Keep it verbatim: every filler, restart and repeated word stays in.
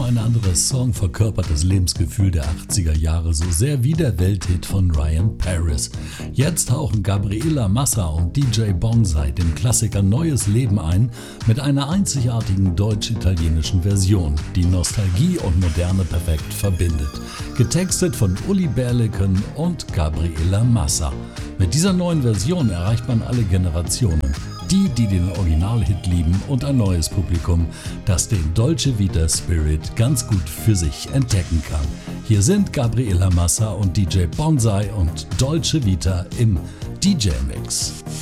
ein anderer Song verkörpert das Lebensgefühl der achtziger Jahre so sehr wie der Welthit von Ryan Paris. Jetzt hauchen Gabriela Massa und D J Bonsai dem Klassiker neues Leben ein mit einer einzigartigen deutsch-italienischen Version, die Nostalgie und Moderne perfekt verbindet. Getextet von Uli Berleken und Gabriela Massa. Mit dieser neuen Version erreicht man alle Generationen. Die, die den Originalhit lieben und ein neues Publikum, das den Dolce Vita Spirit ganz gut für sich entdecken kann. Hier sind Gabriela Massa und D J Bonsai und Dolce Vita im D J-Mix.